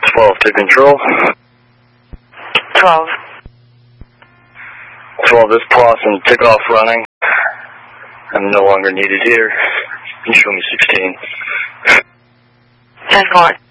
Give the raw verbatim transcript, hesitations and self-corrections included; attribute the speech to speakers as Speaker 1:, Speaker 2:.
Speaker 1: twelve to control.
Speaker 2: twelve.
Speaker 1: twelve, this Clausen took off running. I'm no longer needed here. You can show me sixteen.
Speaker 2: ten four.